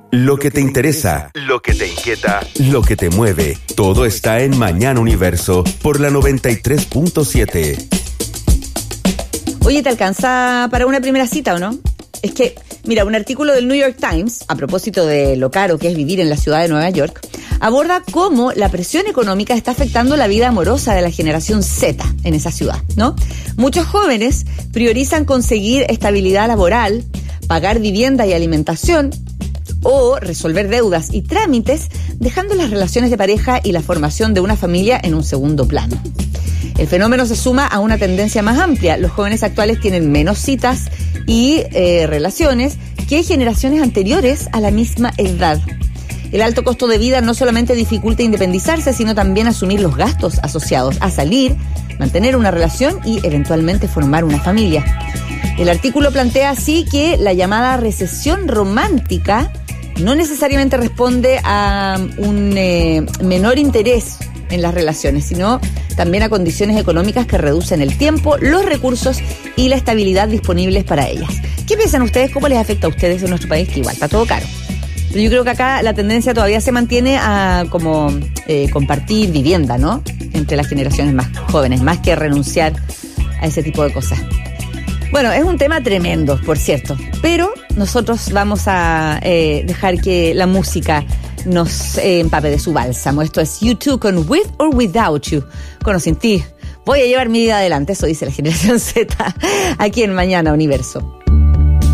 Lo que te interesa, lo que te inquieta, lo que te mueve, todo está en Mañana Universo por la 93.7. Oye, ¿te alcanza para una primera cita o no? Es que, mira, un artículo del New York Times, a propósito de lo caro que es vivir en la ciudad de Nueva York, aborda cómo la presión económica está afectando la vida amorosa de la generación Z en esa ciudad, ¿no? Muchos jóvenes priorizan conseguir estabilidad laboral, pagar vivienda y alimentación, o resolver deudas y trámites, dejando las relaciones de pareja y la formación de una familia en un segundo plano. El fenómeno se suma a una tendencia más amplia. Los jóvenes actuales tienen menos citas y relaciones que generaciones anteriores a la misma edad. El alto costo de vida no solamente dificulta independizarse, sino también asumir los gastos asociados a salir, mantener una relación y eventualmente formar una familia. El artículo plantea así que la llamada recesión romántica no necesariamente responde a un menor interés en las relaciones, sino también a condiciones económicas que reducen el tiempo, los recursos y la estabilidad disponibles para ellas. ¿Qué piensan ustedes? ¿Cómo les afecta a ustedes en nuestro país? Que igual está todo caro. Pero yo creo que acá la tendencia todavía se mantiene a como compartir vivienda, ¿no? Entre las generaciones más jóvenes, más que renunciar a ese tipo de cosas. Bueno, es un tema tremendo, por cierto, pero nosotros vamos a dejar que la música nos empape de su bálsamo. Esto es U2 con With or Without You, con o sin ti. Voy a llevar mi vida adelante, eso dice la generación Z, aquí en Mañana Universo.